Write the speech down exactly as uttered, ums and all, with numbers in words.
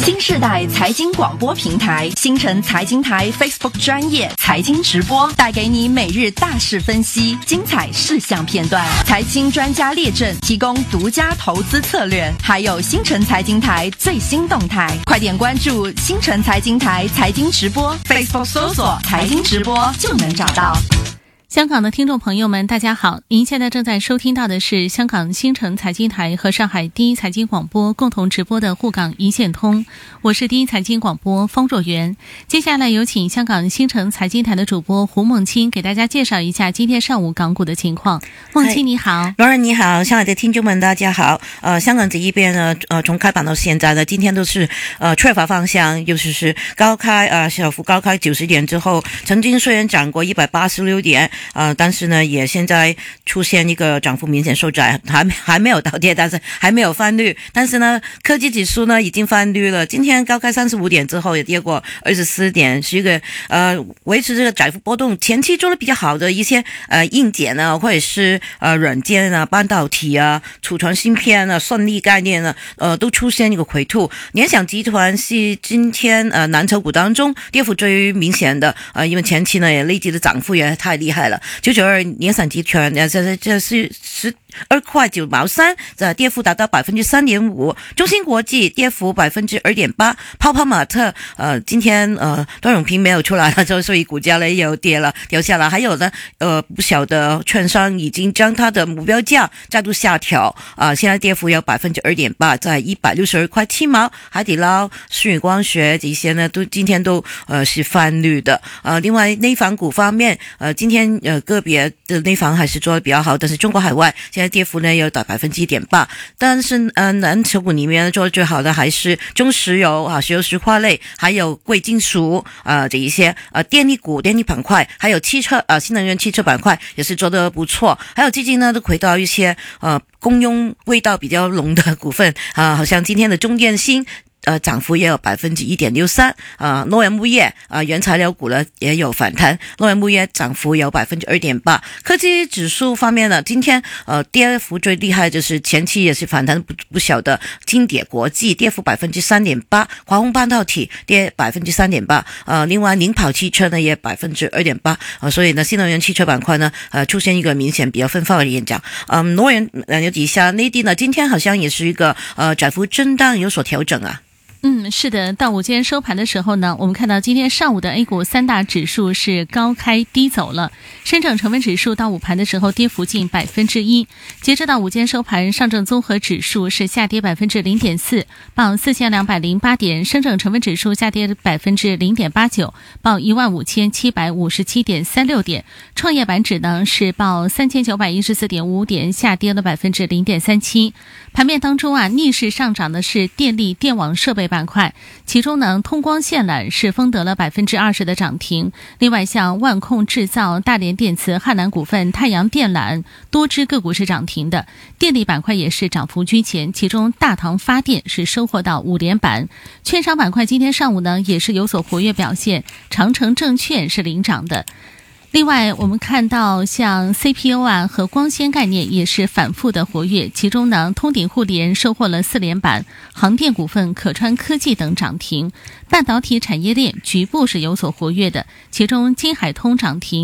新世代财经广播平台新城财经台 Facebook 专业财经直播，带给你每日大事分析、精彩事项片段，财经专家列阵，提供独家投资策略，还有新城财经台最新动态。快点关注新城财经台财经直播 Facebook 搜索财经直播就能找到。 香港的听众朋友们大家好，您现在正在收听到的是香港新城财经台和上海第一财经广播共同直播的沪港一线通，我是第一财经广播方若元。接下来有请香港新城财经台的主播胡梦清给大家介绍一下今天上午港股的情况。梦清你好。 罗人你好，上海的听众们大家好。呃，香港这一边呢，呃，从开盘到现在呢，今天都是呃缺乏方向，尤其是高开呃小幅高开九十点之后，曾经虽然涨过一百八十六点。呃，但是呢，也现在出现一个涨幅明显收窄，还还没有倒跌，但是还没有翻绿。但是呢，科技指数呢已经翻绿了，今天高开三十五点之后也跌过二十四点，是一个呃维持这个窄幅波动。前期做的比较好的一些呃硬件呢，或者是呃软件啊、半导体啊、储存芯片啊、算力概念呢，呃都出现一个回吐。联想集团是今天呃蓝筹股当中跌幅最明显的，呃因为前期呢也累积的涨幅也太厉害了。九九二联想集团，这这这是十二块九毛三，这跌幅达到百分之三点五。中芯国际跌幅百分之二点八。泡泡玛特，呃，今天呃段永平没有出来了，所以股价呢又跌了，掉下来。还有呢，呃，不小的券商已经将它的目标价再度下调，啊、呃，现在跌幅有百分之二点八，在一百六十二块七毛。海底捞、舜宇光学这些呢，都今天都呃是翻绿的。呃，另外内房股方面，呃，今天呃个别的内房还是做的比较好，但是中国海外现在跌幅呢有到百分之一点八。但是呃蓝筹股里面做的最好的还是中石油啊、石油石化类，还有贵金属啊、呃、这一些呃电力股、电力板块，还有汽车呃新能源汽车板块也是做得不错。还有基金呢都回到一些呃公用味道比较浓的股份啊、呃，好像今天的中电芯。呃，涨幅也有百分之一点六三啊。诺阳木业啊、呃，原材料股呢也有反弹，诺阳木业涨幅有百分之二点八。科技指数方面呢，今天呃跌幅最厉害就是前期也是反弹不不小的金蝶国际，跌幅百分之三点八，华虹半导体跌百分之三点八。呃，另外领跑汽车呢也百分之二点八啊，所以呢新能源汽车板块呢呃出现一个明显比较分化的现象。嗯，诺阳呃有几下内地呢，今天好像也是一个呃窄幅震荡有所调整啊。 嗯，是的，到午间收盘的时候呢，我们看到今天上午的 A 股三大指数是高开低走了。深证成分指数到午盘的时候跌幅近百分之一，截至到午间收盘，上证综合指数是下跌百分之零点四，报四千两百零八点；深证成分指数下跌百分之零点八九，报一万五千七百五十七点三六点。创业板指呢是报三千九百一十四点五五点，下跌了百分之零点三七。盘面当中啊，逆势上涨的是电力、电网设备板块，其中呢，通光线缆是封得了百分之二十的涨停。另外，像万控制造、大连电磁、汉南股份、太阳电缆多只个股是涨停的。电力板块也是涨幅居前，其中大唐发电是收获到五连板。券商板块今天上午呢也是有所活跃表现，长城证券是领涨的。另外我们看到像 C P O 啊和光纤概念也是反复的活跃，其中呢通鼎互联收获了四连板，航电股份、可川科技等涨停。半导体产业链局部是有所活跃的，其中金海通涨停。